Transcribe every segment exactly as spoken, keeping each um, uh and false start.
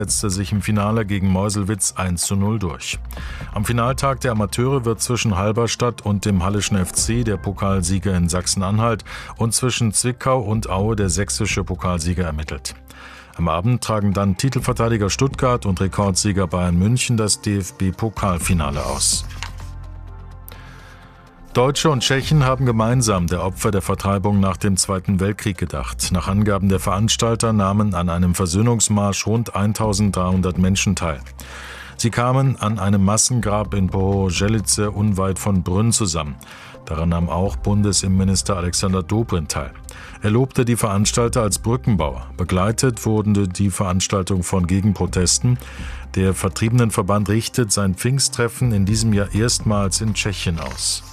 setzte sich im Finale gegen Meuselwitz eins zu null durch. Am Finaltag der Amateure wird zwischen Halberstadt und dem Halleschen F C der Pokalsieger in Sachsen-Anhalt und zwischen Zwickau und Aue der sächsische Pokalsieger ermittelt. Am Abend tragen dann Titelverteidiger Stuttgart und Rekordsieger Bayern München das D F B-Pokalfinale aus. Deutsche und Tschechen haben gemeinsam der Opfer der Vertreibung nach dem Zweiten Weltkrieg gedacht. Nach Angaben der Veranstalter nahmen an einem Versöhnungsmarsch rund eintausenddreihundert Menschen teil. Sie kamen an einem Massengrab in Bohojelice unweit von Brünn zusammen. Daran nahm auch Bundesinnenminister Alexander Dobrindt teil. Er lobte die Veranstalter als Brückenbauer. Begleitet wurde die Veranstaltung von Gegenprotesten. Der Vertriebenenverband richtet sein Pfingsttreffen in diesem Jahr erstmals in Tschechien aus.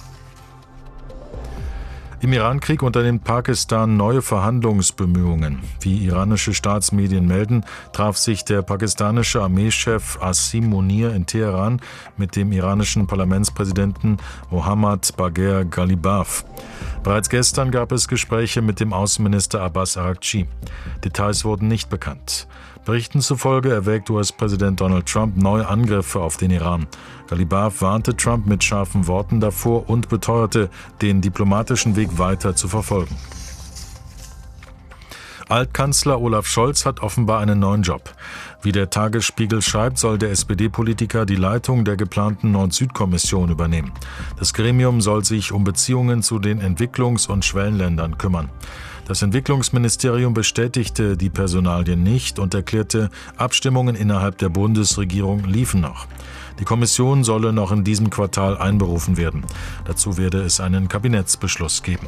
Im Irankrieg unternimmt Pakistan neue Verhandlungsbemühungen. Wie iranische Staatsmedien melden, traf sich der pakistanische Armeechef Asim Munir in Teheran mit dem iranischen Parlamentspräsidenten Mohammad Bagher Ghalibaf. Bereits gestern gab es Gespräche mit dem Außenminister Abbas Araghchi. Details wurden nicht bekannt. Berichten zufolge erwägt U S-Präsident Donald Trump neue Angriffe auf den Iran. Ghalibaf warnte Trump mit scharfen Worten davor und beteuerte, den diplomatischen Weg weiter zu verfolgen. Altkanzler Olaf Scholz hat offenbar einen neuen Job. Wie der Tagesspiegel schreibt, soll der S P D-Politiker die Leitung der geplanten Nord-Süd-Kommission übernehmen. Das Gremium soll sich um Beziehungen zu den Entwicklungs- und Schwellenländern kümmern. Das Entwicklungsministerium bestätigte die Personalien nicht und erklärte, Abstimmungen innerhalb der Bundesregierung liefen noch. Die Kommission solle noch in diesem Quartal einberufen werden. Dazu werde es einen Kabinettsbeschluss geben.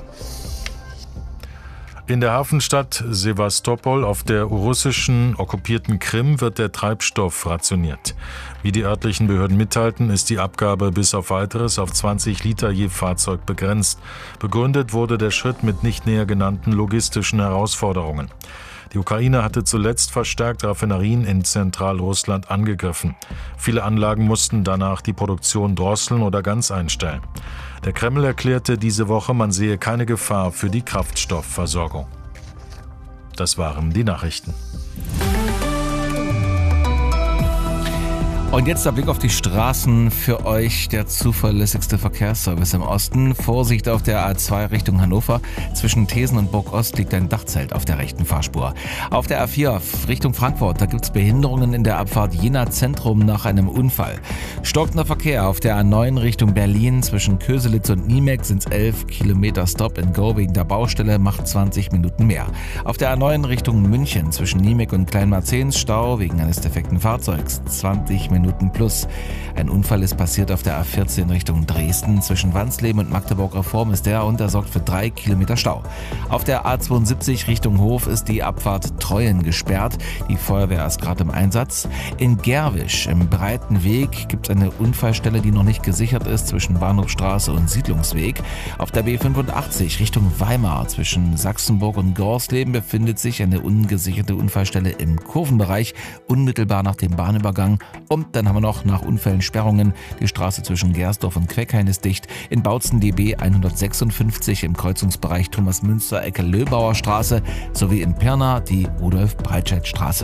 In der Hafenstadt Sewastopol auf der russischen okkupierten Krim wird der Treibstoff rationiert. Wie die örtlichen Behörden mitteilten, ist die Abgabe bis auf Weiteres auf zwanzig Liter je Fahrzeug begrenzt. Begründet wurde der Schritt mit nicht näher genannten logistischen Herausforderungen. Die Ukraine hatte zuletzt verstärkt Raffinerien in Zentralrussland angegriffen. Viele Anlagen mussten danach die Produktion drosseln oder ganz einstellen. Der Kreml erklärte diese Woche, man sehe keine Gefahr für die Kraftstoffversorgung. Das waren die Nachrichten. Und jetzt der Blick auf die Straßen, für euch der zuverlässigste Verkehrsservice im Osten. Vorsicht auf der A zwei Richtung Hannover. Zwischen Thesen und Burg Ost liegt ein Dachzelt auf der rechten Fahrspur. Auf der A vier Richtung Frankfurt, da gibt es Behinderungen in der Abfahrt Jena Zentrum nach einem Unfall. Stockender Verkehr auf der A neun Richtung Berlin. Zwischen Köselitz und Niemek sind es elf Kilometer Stop and Go wegen der Baustelle, macht zwanzig Minuten mehr. Auf der A neun Richtung München zwischen Niemek und Kleinmarzens Stau wegen eines defekten Fahrzeugs, zwanzig Minuten plus. Ein Unfall ist passiert auf der A vierzehn Richtung Dresden. Zwischen Wansleben und Magdeburg-Reform ist der und der sorgt für drei Kilometer Stau. Auf der A zweiundsiebzig Richtung Hof ist die Abfahrt Treuen gesperrt. Die Feuerwehr ist gerade im Einsatz. In Gerwisch im Breiten Weg gibt es eine Unfallstelle, die noch nicht gesichert ist, zwischen Bahnhofstraße und Siedlungsweg. Auf der B fünfundachtzig Richtung Weimar zwischen Sachsenburg und Gorsleben befindet sich eine ungesicherte Unfallstelle im Kurvenbereich, unmittelbar nach dem Bahnübergang. Und dann haben wir noch nach Unfällen Sperrungen. Die Straße zwischen Gersdorf und Queckhain ist dicht. In Bautzen D B hundertsechsundfünfzig im Kreuzungsbereich Thomas-Münster, Ecke Löbauer Straße sowie in Pirna die Rudolf-Breitscheid-Straße.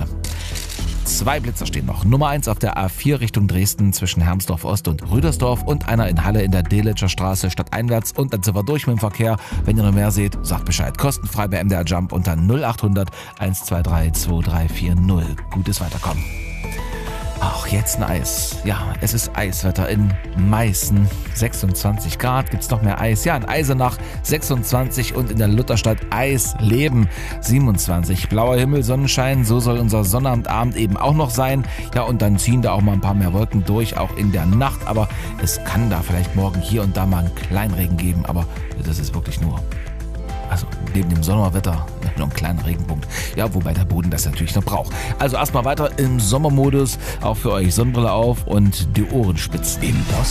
Zwei Blitzer stehen noch. Nummer eins auf der A vier Richtung Dresden zwischen Hermsdorf Ost und Rüdersdorf und einer in Halle in der Delitscher Straße stadteinwärts. Und dann sind wir durch mit dem Verkehr. Wenn ihr noch mehr seht, sagt Bescheid. Kostenfrei bei M D R Jump unter null achthundert hundertzweiundzwanzig zweiunddreißig vierzig. Gutes Weiterkommen. Auch jetzt ein Eis. Ja, es ist Eiswetter in Meißen. sechsundzwanzig Grad, gibt's noch mehr Eis. Ja, in Eisenach sechsundzwanzig und in der Lutherstadt Eisleben siebenundzwanzig. Blauer Himmel, Sonnenschein, so soll unser Sonnabendabend eben auch noch sein. Ja, und dann ziehen da auch mal ein paar mehr Wolken durch, auch in der Nacht. Aber es kann da vielleicht morgen hier und da mal einen Kleinregen geben. Aber das ist wirklich nur... Also neben dem Sommerwetter noch ein kleiner Regenpunkt. Ja, wobei der Boden das natürlich noch braucht. Also erstmal weiter im Sommermodus. Auch für euch Sonnenbrille auf und die Ohren spitzen.